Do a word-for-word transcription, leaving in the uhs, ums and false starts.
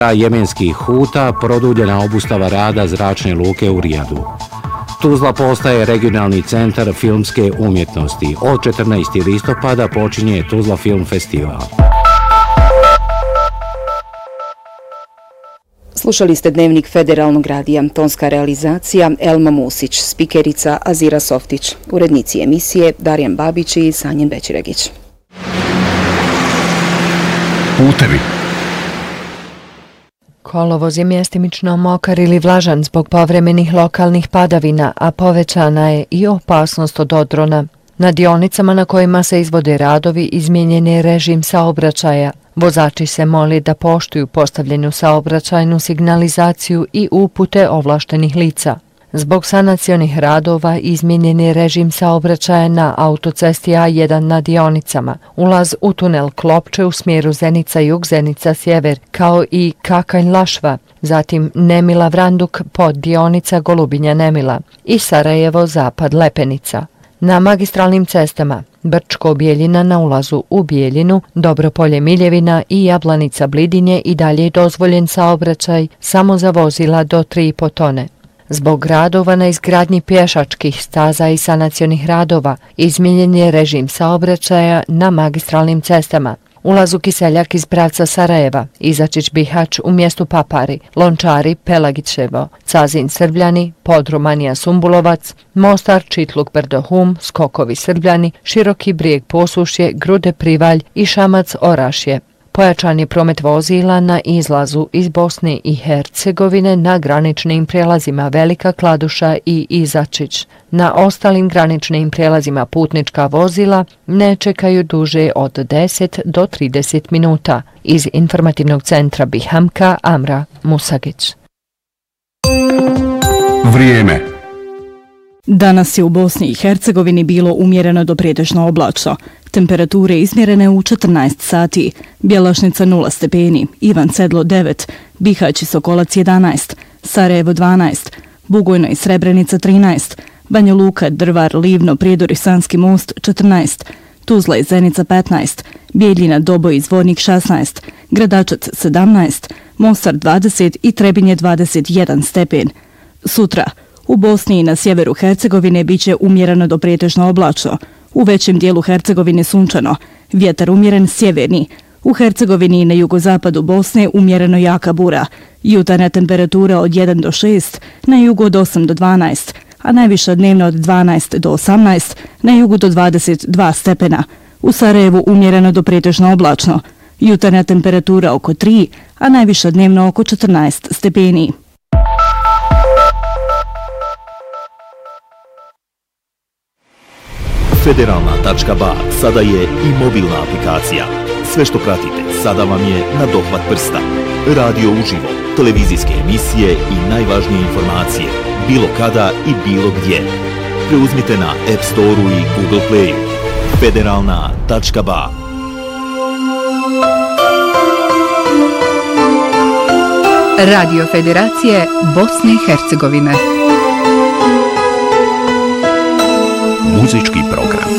jemenskih Huta produljena obustava rada zračne luke u Rijadu. Tuzla postaje regionalni centar filmske umjetnosti. Od četrnaestog listopada počinje Tuzla Film Festival. Slušali ste Dnevnik Federalnog radija, tonska realizacija Elma Musić, spikerica Azira Softić, urednici emisije Darijan Babić i Sanjen Bećiregić. Putevi. Kolovoz je mjestimično mokar ili vlažan zbog povremenih lokalnih padavina, a povećana je i opasnost od odrona. Na dionicama na kojima se izvode radovi izmijenjen je režim saobraćaja. Vozači se moli da poštuju postavljenu saobraćajnu signalizaciju i upute ovlaštenih lica. Zbog sanacionih radova izmijenjen je režim saobraćaja na autocesti A jedan na dionicama, ulaz u tunel Klopče u smjeru Zenica-Jug, Zenica-Sjever, kao i Kakanj-Lašva, zatim Nemila-Vranduk pod dionica Golubinja-Nemila i Sarajevo-Zapad-Lepenica. Na magistralnim cestama Brčko-Bijeljina na ulazu u Bijeljinu, Dobropolje-Miljevina i Jablanica-Blidinje i dalje je dozvoljen saobraćaj samo za vozila do tri i po tone. Zbog radova na izgradnji pješačkih staza i sanacionih radova izmijenjen je režim saobraćaja na magistralnim cestama. Ulaz u Kiseljak iz pravca Sarajeva, Izačić-Bihać u mjestu Papari, Lončari, Pelagićevo, Cazin-Srbljani, Podrumanija-Sumbulovac, Mostar-Čitluk-Brdo-Hum, Skokovi-Srbljani, Široki Brijeg-Posušje, Grude-Privalj i Šamac-Orašje. Pojačan je promet vozila na izlazu iz Bosne i Hercegovine na graničnim prijelazima Velika Kladuša i Izačić. Na ostalim graničnim prijelazima putnička vozila ne čekaju duže od deset do trideset minuta. Iz informativnog centra Bihamka, Amra Musagić. Vrijeme. Danas je u Bosni i Hercegovini bilo umjereno do pretežno oblačno. Temperature izmjerene u četrnaest sati, Bjelašnica nula stepeni, Ivan Sedlo devet, Bihać i Sokolac jedanaest, Sarajevo dvanaest, Bugojno i Srebrenica trinaest, Banja Luka, Drvar, Livno, Prijedor i Sanski most četrnaest, Tuzla i Zenica petnaest, Bijeljina, Doboj i Zvornik šesnaest, Gradačac sedamnaest, Mostar dvadeset i Trebinje dvadeset jedan stepen. Sutra, u Bosni i na sjeveru Hercegovine biće umjereno do pretežno oblačno. U većem dijelu Hercegovine sunčano, vjetar umjeren sjeverni. U Hercegovini i na jugozapadu Bosne umjereno jaka bura. Jutarnja temperatura od jedan do šest, na jugu od osam do dvanaest, a najviša dnevno od dvanaest do osamnaest, na jugu do dvadeset dva stepena. U Sarajevu umjereno do pretežno oblačno. Jutarnja temperatura oko tri, a najviša dnevno oko četrnaest stepeni. Federalna tačka ba sada je i mobilna aplikacija. Sve što pratite sada vam je na dohvat prsta. Radio uživo, televizijske emisije i najvažnije informacije, bilo kada i bilo gdje. Preuzmite na App Store-u i Google Play-u. Federalna tačka ba. Radio Federacije Bosne i Hercegovine. Muzički program.